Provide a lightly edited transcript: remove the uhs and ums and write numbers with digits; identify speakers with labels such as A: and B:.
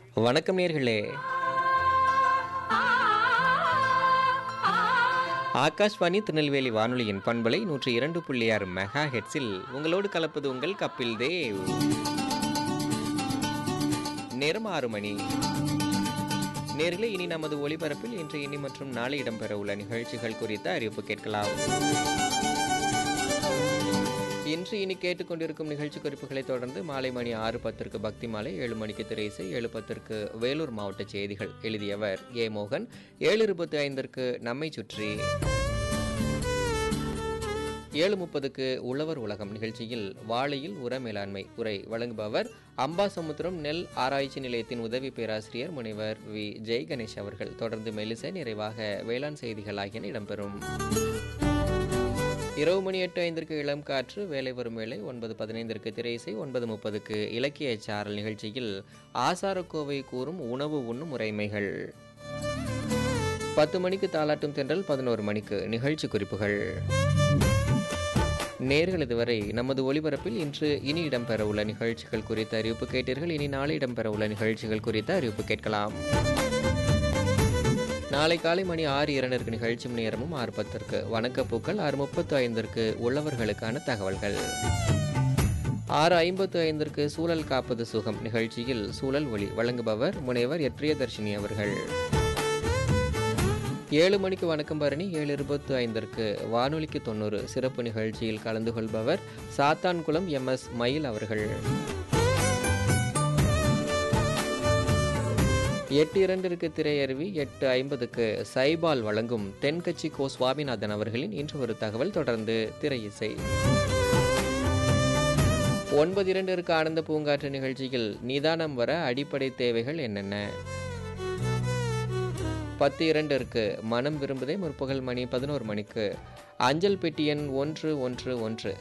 A: வணக்கம் நேர்களே. ஆகாஷ்வாணி திருநெல்வேலி வானொலியின் பண்பலை 102.6 மெகா ஹெட்ஸில் உங்களோடு கலப்பது உங்கள் கப்பில் தேவ். நேரம் 6 மணி. நேர்களே, இனி நமது ஒளிபரப்பில் இன்று இனி மற்றும் நாளை இடம்பெற உள்ள நிகழ்ச்சிகள் குறித்த அறிவிப்பு கேட்கலாம். இன்று இனி கேட்டுக்கொண்டிருக்கும் நிகழ்ச்சி குறிப்புகளை தொடர்ந்து மாலை மணி 6:10 பக்தி மாலை, 7 மணிக்கு திரையிசை, 7:10 வேலூர் மாவட்ட செய்திகள். எழுதியவர் ஏ மோகன். 7:25 நம்மை சுற்றி, 7:30 உழவர் உலகம் நிகழ்ச்சியில் வாழையில் உர மேலாண்மை உரை வழங்குபவர் அம்பாசமுத்திரம் நெல் ஆராய்ச்சி நிலையத்தின் உதவி பேராசிரியர் முனைவர் வி ஜெய் கணேஷ் அவர்கள். தொடர்ந்து மெல்லிசை, நிறைவாக வேளாண் செய்திகள் ஆகியன இடம்பெறும். இரவு மணி 8:05 இளம் காற்று, வேலை வரும் வேலை. 9:15 திரையிசை, 9:30 இலக்கிய சாரல் நிகழ்ச்சியில் ஆசாரக்கோவை கூறும் உணவு உண்ணும் முறைமைகள். 10 மணிக்கு தாலாட்டும் தென்றல், 11 மணிக்கு நிகழ்ச்சி குறிப்புகள். நேர்கள் இதுவரை நமது ஒளிபரப்பில் இன்று இனி இடம்பெற உள்ள நிகழ்ச்சிகள் குறித்த அறிவிப்பு கேட்டீர்கள். இனி நாளை இடம்பெற உள்ள நிகழ்ச்சிகள் குறித்த அறிவிப்பு கேட்கலாம். நாளை காலை மணி 6:02 நிகழ்ச்சி நேரமும், 6:10 வணக்கப்பூக்கள், 6:35 உள்ளவர்களுக்கான தகவல்கள், 6:55 சூழல் காப்பது சுகம் நிகழ்ச்சியில் சூழல் ஒளி வழங்குபவர் முனைவர் பிரியதர்ஷினி அவர்கள். 7 மணிக்கு வணக்கம் பரணி, 7:25 வானொலிக்கு 90 சிறப்பு நிகழ்ச்சியில் கலந்து கொள்பவர் சாத்தான்குளம் MS மயில் அவர்கள். 8:02 திரையருவி, 8:50 சைபால் வழங்கும் தென்கட்சி கோ சுவாமிநாதன் அவர்களின் இன்று ஒரு தகவல். தொடர்ந்து திரையிசை. 9:02 ஆனந்த பூங்காற்று நிகழ்ச்சியில் நிதானம் வர அடிப்படை தேவைகள் என்னென்ன. 10:02 மனம் விரும்புதே. முற்பகல் மணி 11 மணிக்கு அஞ்சல் பெட்டி எண் 111